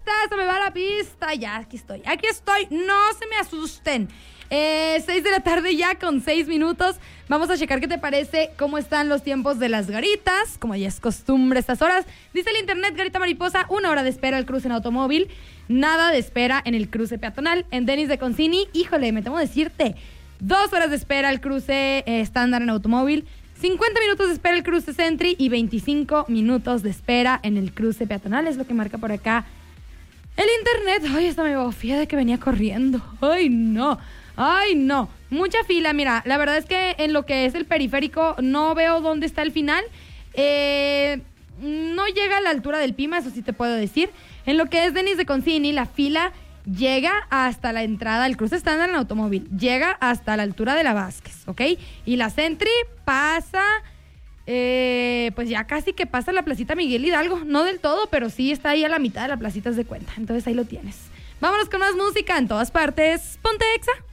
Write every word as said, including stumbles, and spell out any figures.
pista, se me va la pista. Ya, aquí estoy, aquí estoy, no se me asusten. Eh, seis de la tarde ya con seis minutos. Vamos a checar qué te parece, cómo están los tiempos de las garitas, como ya es costumbre estas horas. Dice el internet, Garita Mariposa, una hora de espera al cruce en automóvil, nada de espera en el cruce peatonal. En Denis de Concini, híjole, me temo decirte, dos horas de espera al cruce eh, estándar en automóvil, cincuenta minutos de espera el cruce Sentry y veinticinco minutos de espera en el cruce peatonal. Es lo que marca por acá el internet. Ay, esta me bofía de que venía corriendo. Ay, no. Ay, no. Mucha fila. Mira, la verdad es que en lo que es el periférico no veo dónde está el final. Eh, no llega a la altura del Pima, eso sí te puedo decir. En lo que es Denis de Concini, la fila llega hasta la entrada del cruce estándar en automóvil, llega hasta la altura de la Vázquez, ¿ok? Y la Sentry pasa, eh, pues ya casi que pasa la placita Miguel Hidalgo, no del todo, pero sí está ahí a la mitad de la placita, haz de cuenta. Entonces ahí lo tienes. Vámonos con más música en todas partes. Ponte Exa.